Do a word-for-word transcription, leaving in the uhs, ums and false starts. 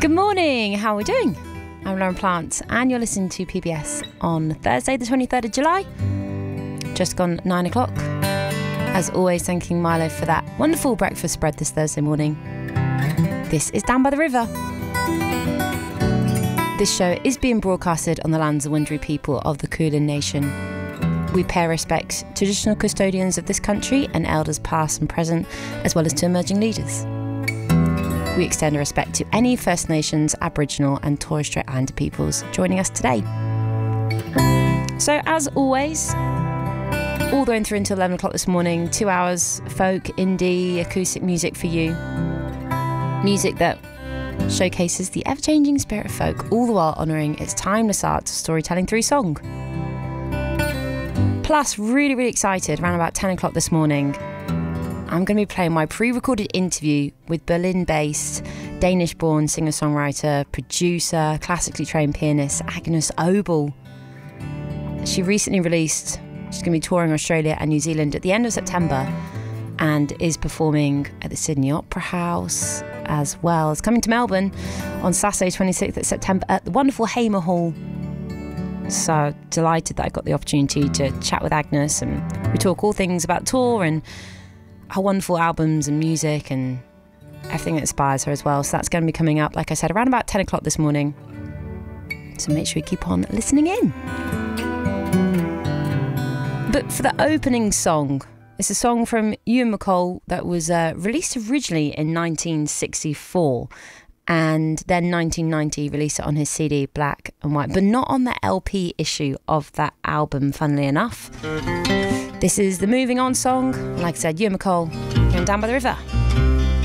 Good morning, how are we doing? I'm Lauren Plant and you're listening to P B S on Thursday the twenty-third of July, just gone nine o'clock. As always, thanking Milo for that wonderful breakfast spread this Thursday morning. This is Down by the River. This show is being broadcasted on the lands of Wurundjeri people of the Kulin Nation. We pay respect to traditional custodians of this country and elders past and present, as well as to emerging leaders. We extend our respect to any First Nations, Aboriginal and Torres Strait Islander peoples joining us today. So as always, all the way through until eleven o'clock this morning, two hours folk, indie, acoustic music for you. Music that showcases the ever-changing spirit of folk, all the while honouring its timeless art of storytelling through song. Plus, really, really excited, around about ten o'clock this morning, I'm going to be playing my pre-recorded interview with Berlin-based, Danish-born singer-songwriter, producer, classically trained pianist Agnes Obel. She recently released, she's going to be touring Australia and New Zealand at the end of September and is performing at the Sydney Opera House as well as coming to Melbourne on Saturday twenty-sixth of September at the wonderful Hamer Hall. So delighted that I got the opportunity to chat with Agnes, and we talk all things about tour and her wonderful albums and music and everything that inspires her as well. So that's going to be coming up, like I said, around about ten o'clock this morning. So make sure you keep on listening in. But for the opening song, it's a song from Ewan MacColl that was uh, released originally in nineteen sixty-four and then nineteen ninety released it on his C D Black and White, but not on the L P issue of that album, funnily enough. This is the Moving On song. Like I said, Ewan MacColl, going Down by the River.